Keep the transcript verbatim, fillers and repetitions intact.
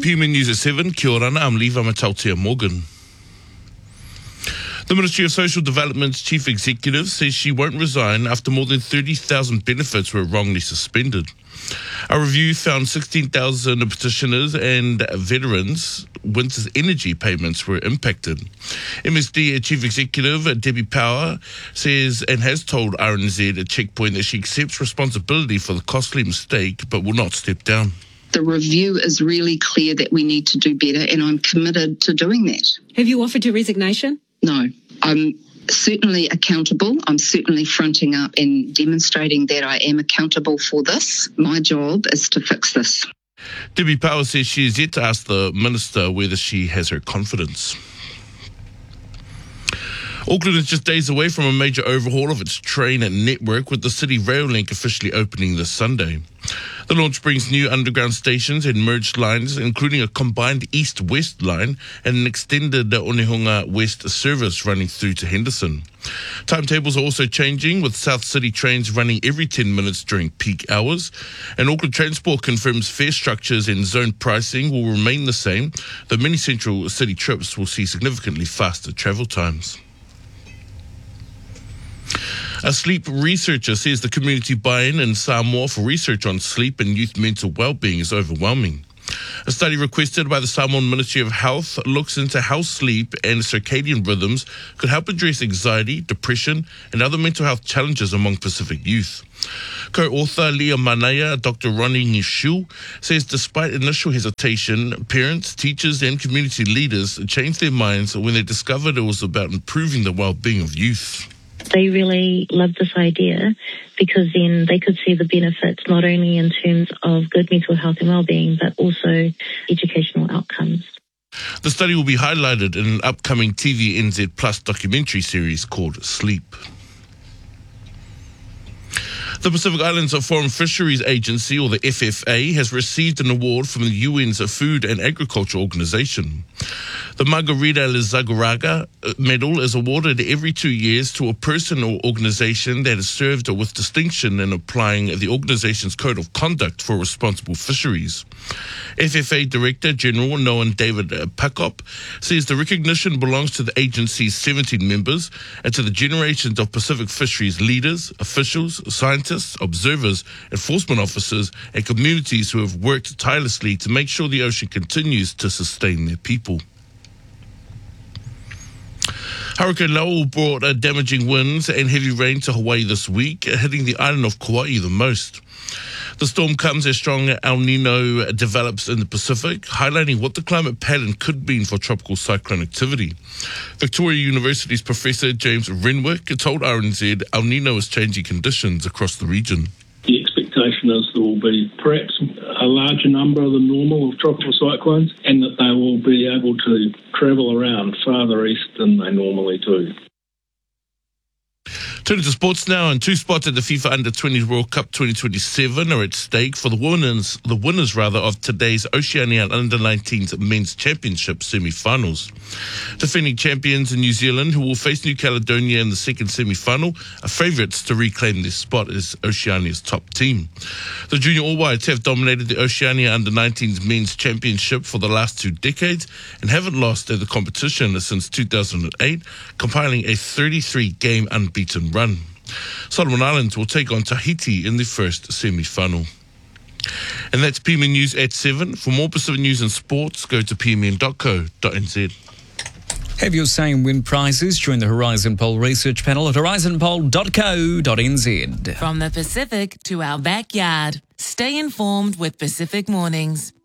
P M N News at seven, kia ora, I'm Levi Matautia Morgan. The Ministry of Social Development's chief executive says she won't resign after more than thirty thousand benefits were wrongly suspended. A review found sixteen thousand petitioners and veterans' winter's energy payments were impacted. M S D Chief Executive Debbie Power says and has told R N Z at Checkpoint that she accepts responsibility for the costly mistake but will not step down. The review is really clear that we need to do better, and I'm committed to doing that. Have you offered your resignation? No. I'm certainly accountable. I'm certainly fronting up and demonstrating that I am accountable for this. My job is to fix this. Debbie Power says she is yet to ask the Minister whether she has her confidence. Auckland is just days away from a major overhaul of its train network, with the City Rail Link officially opening this Sunday. The launch brings new underground stations and merged lines, including a combined east-west line and an extended Onehunga West service running through to Henderson. Timetables are also changing, with South City trains running every ten minutes during peak hours. And Auckland Transport confirms fare structures and zone pricing will remain the same, though many central city trips will see significantly faster travel times. A sleep researcher says the community buy-in in Samoa for research on sleep and youth mental well-being is overwhelming. A study requested by the Samoan Ministry of Health looks into how sleep and circadian rhythms could help address anxiety, depression, and other mental health challenges among Pacific youth. Co-author Leah Manaya, Doctor Ronnie Nishu, says despite initial hesitation, parents, teachers, and community leaders changed their minds when they discovered it was about improving the well-being of youth. They really loved this idea because then they could see the benefits not only in terms of good mental health and well-being, but also educational outcomes. The study will be highlighted in an upcoming T V N Z Plus documentary series called Sleep. The Pacific Islands Foreign Fisheries Agency, or the F F A, has received an award from the U N's Food and Agriculture Organization. The Margarita Lizagaraga Medal is awarded every two years to a person or organization that has served with distinction in applying the organization's code of conduct for responsible fisheries. F F A Director General Noah David Pakop says the recognition belongs to the agency's seventeen members and to the generations of Pacific fisheries leaders, officials, scientists, observers, enforcement officers, and communities who have worked tirelessly to make sure the ocean continues to sustain their people. Hurricane Lowell brought uh, damaging winds and heavy rain to Hawaii this week, hitting the island of Kauai the most. The storm comes as strong El Nino develops in the Pacific, highlighting what the climate pattern could mean for tropical cyclone activity. Victoria University's Professor James Renwick told R N Z El Nino is changing conditions across the region. The expectation is there will be perhaps a larger number than normal of tropical cyclones, and that they will be able to travel around farther east than they normally do. Turning to sports now, and two spots at the FIFA Under twenty World Cup twenty twenty-seven are at stake for the winners, the winners rather, of today's Oceania Under nineteens Men's Championship semi-finals. Defending champions in New Zealand, who will face New Caledonia in the second semi-final, are favourites to reclaim their spot as Oceania's top team. The Junior All Whites have dominated the Oceania Under nineteens Men's Championship for the last two decades and haven't lost at the competition since two thousand eight, compiling a thirty-three game unbeaten run. Solomon Islands will take on Tahiti in the first semi-final. And that's P M N News at seven. For more Pacific news and sports, go to p m n dot co dot n z. Have your say and win prizes. Join the Horizon Poll research panel at horizon poll dot co dot n z. From the Pacific to our backyard, stay informed with Pacific Mornings.